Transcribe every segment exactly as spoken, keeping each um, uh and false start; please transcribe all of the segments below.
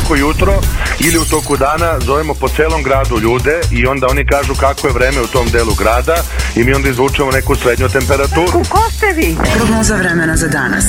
svako jutro ili u toku dana zovemo po celom gradu ljude i onda oni kažu kako je vreme u tom delu grada i mi onda izvučemo neku srednju temperaturu. Ko ste vi? Prognoza vremena za danas.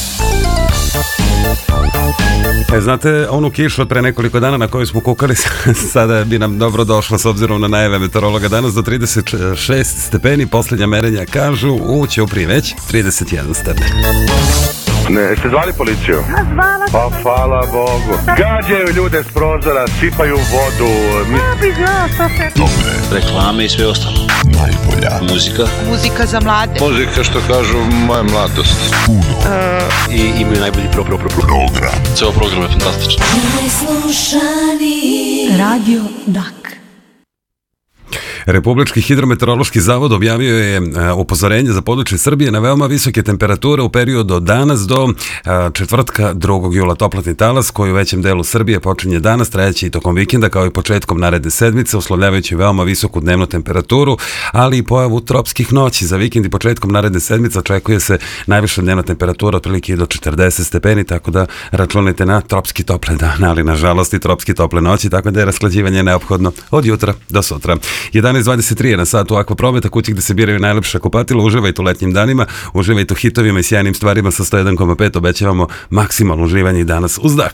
E, znate onu kišu od pre nekoliko dana na kojoj smo kukali, sada bi nam dobro došlo s obzirom na najave meteorologa. Danas do trideset šest stepeni, posljednja merenja kažu u Ćupriji već trideset jedan stepen. Ne, jeste zvali policiju? Zvala sam. Pa hvala Bogu. Gađaju ljude s prozora, sipaju vodu. Mi... Ja bi znao što se... Dobre. Reklame i sve ostalo. Najbolja. Muzika. Muzika za mlade. Muzika što kažu moja mladost. Uh, I imaju najbolji pro, pro, pro, pro. program. Ceo program je fantastičan. Najslušaniji Radio Dak. Republički hidrometeorološki zavod objavio je upozorenje za područje Srbije na veoma visoke temperature u periodu od danas do četvrtka drugog jula. Toplotni talas koji u većem delu Srbije počinje danas, trajaće i tokom vikenda kao i početkom naredne sedmice, uslovljavajući veoma visoku dnevnu temperaturu, ali i pojavu tropskih noći. Za vikend i početkom naredne sedmice očekuje se najviša dnevna temperatura otprilike do četrdeset stepeni, tako da računajte na tropski tople dane, ali nažalost i tropski tople noći, tako da je rasklađivanje neophodno od jutra do sutra. jedanaest dvadeset tri je na satu Akvaprometa, kući gde se biraju najlepša kupatila. Uživajte u letnjim danima, uživajte u hitovima i sjajnim stvarima sa sto jedan zarez pet. Obećavamo maksimalno uživanje i danas uz Dak.